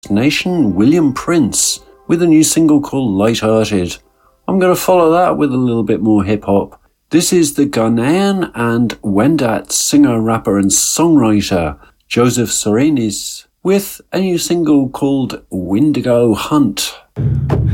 Nation, William Prince, with a new single called Lighthearted. I'm going to follow that with a little bit more hip-hop. This is the Ghanaian and Wendat singer, rapper and songwriter Joseph Sorenis with a new single called Windigo Hunt.